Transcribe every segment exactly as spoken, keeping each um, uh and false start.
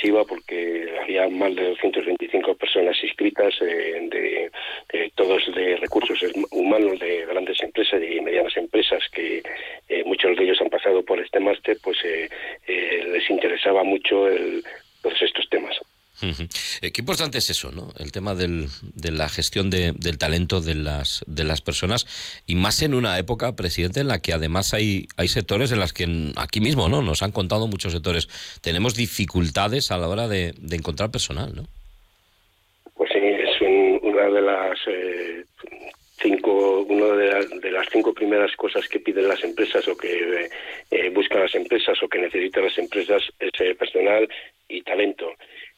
masiva, porque había más de doscientas veinticinco personas inscritas, eh, de, de todos de recursos humanos de grandes empresas y medianas empresas, que eh, muchos de ellos han pasado por este máster, pues eh, eh, les interesaba mucho el, todos estos temas. Uh-huh. Eh, qué importante es eso, ¿no? El tema del, de la gestión de, del talento de las de las personas, y más en una época, presidente, en la que además hay hay sectores en las que aquí mismo, ¿no? Nos han contado muchos sectores, tenemos dificultades a la hora de, de encontrar personal, ¿no? Pues sí, es un, una de las eh, cinco, una de, la, de las cinco primeras cosas que piden las empresas, o que eh, buscan las empresas, o que necesitan las empresas, es eh, personal y talento.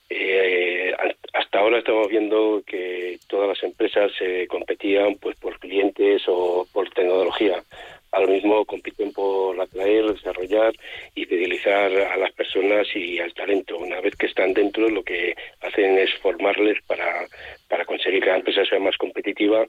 Eh, hasta ahora estamos viendo que todas las empresas eh, competían pues por clientes o por tecnología. Ahora mismo compiten por atraer, desarrollar y fidelizar a las personas y al talento. Una vez que están dentro, lo que hacen es formarles para, para conseguir que la empresa sea más competitiva,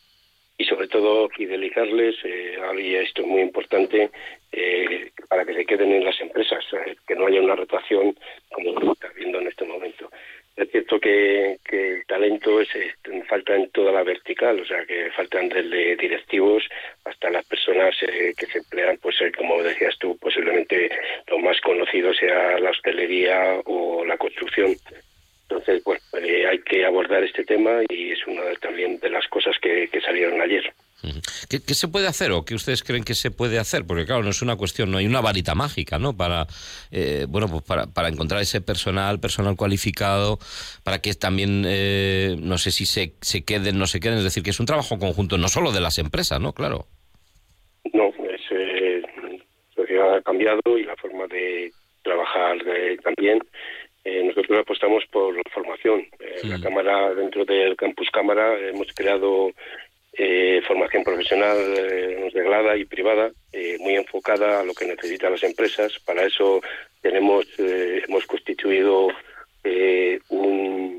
y sobre todo fidelizarles, eh, y esto es muy importante, eh, para que se queden en las empresas, eh, que no haya una rotación como se está viendo en este momento. Es cierto que, que el talento es, es, falta en toda la vertical, o sea, que faltan desde directivos hasta las personas eh, que se emplean, pues eh, como decías tú, posiblemente lo más conocido sea la hostelería o la construcción. Entonces, bueno, eh, hay que abordar este tema, y es una de, también de las cosas que, que salieron ayer. ¿Qué, ¿Qué se puede hacer, o qué ustedes creen que se puede hacer? Porque claro, no es una cuestión, no hay una varita mágica, ¿no? Para, eh, bueno, pues para, para encontrar ese personal, personal cualificado, para que también, eh, no sé si se, se queden, no se queden, es decir, que es un trabajo conjunto, no solo de las empresas, ¿no? Claro. No, es, eh, la sociedad ha cambiado y la forma de trabajar eh, también. Eh, nosotros apostamos por la formación. Eh, sí. La Cámara, dentro del Campus Cámara, hemos creado eh, formación profesional eh, reglada y privada, eh, muy enfocada a lo que necesitan las empresas. Para eso tenemos eh, hemos constituido eh, un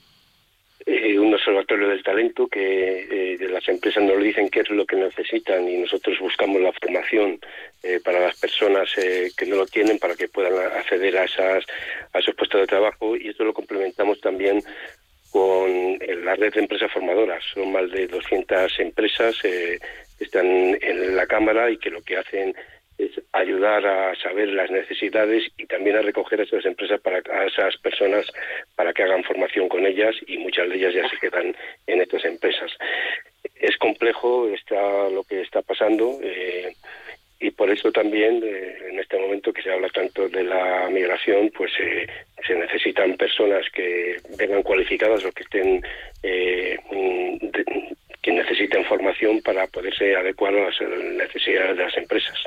eh, un observatorio del talento, que eh, de las empresas nos dicen qué es lo que necesitan, y nosotros buscamos la formación eh, para las personas eh, que no lo tienen, para que puedan acceder a esas a esos puestos de trabajo. Y esto lo complementamos también con la red de empresas formadoras. Son más de doscientas empresas eh, que están en la Cámara, y que lo que hacen es ayudar a saber las necesidades y también a recoger a esas empresas, para a esas personas, para que hagan formación con ellas, y muchas de ellas ya se quedan en estas empresas. Es complejo está lo que está pasando, eh, y por eso también eh, en este momento que se habla tanto de la migración, pues eh, se necesitan personas que vengan cualificadas, o que estén eh, de, que necesiten formación para poderse adecuar a las necesidades de las empresas.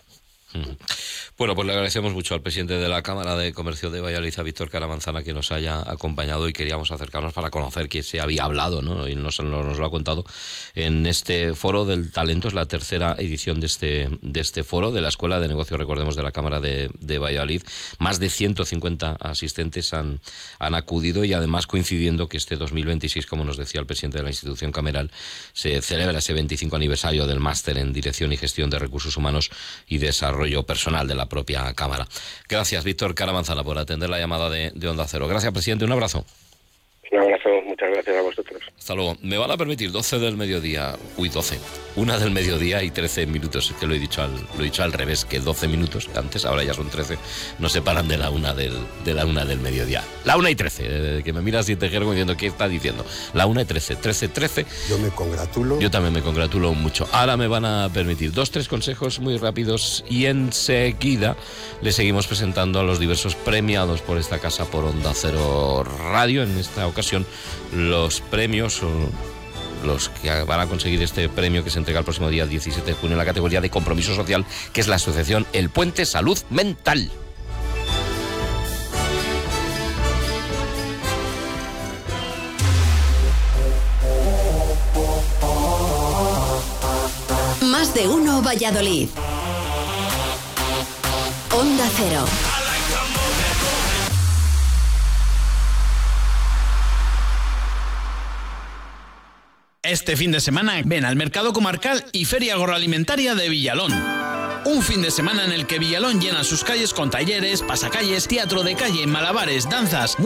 Bueno, pues le agradecemos mucho al presidente de la Cámara de Comercio de Valladolid, a Víctor Caramanzana, que nos haya acompañado, y queríamos acercarnos para conocer qué se había hablado, ¿no? Y nos, nos lo ha contado en este foro del talento. Es la tercera edición de este de este foro de la Escuela de Negocios, recordemos, de la Cámara de, de Valladolid. Más de ciento cincuenta asistentes han, han acudido, y además coincidiendo que este dos mil veintiséis, como nos decía el presidente de la institución cameral, se celebra ese veinticinco aniversario del máster en Dirección y Gestión de Recursos Humanos y Desarrollo Personal de la propia Cámara. Gracias, Víctor Caramanzana, por atender la llamada de, de Onda Cero. Gracias, presidente, un abrazo. Un abrazo, muchas gracias a vosotros. Hasta luego. Me van a permitir doce del mediodía, uy, doce, una del mediodía y trece minutos, que lo he dicho al, lo he dicho al revés, que doce minutos antes, ahora ya son trece, nos separan de la una del, de la una del mediodía. La una y trece, eh, que me miras y te jergo diciendo, ¿qué está diciendo? La una y trece, trece, trece. Yo me congratulo. Yo también me congratulo mucho. Ahora me van a permitir dos, tres consejos muy rápidos, y enseguida le seguimos presentando a los diversos premiados por esta casa, por Onda Cero Radio. En esta ocasión, los premios, los que van a conseguir este premio, que se entrega el próximo día diecisiete de junio en la categoría de compromiso social, que es la asociación El Puente Salud Mental. Más de uno Valladolid. Onda Cero. Este fin de semana ven al Mercado Comarcal y Feria Agroalimentaria de Villalón. Un fin de semana en el que Villalón llena sus calles con talleres, pasacalles, teatro de calle, malabares, danzas,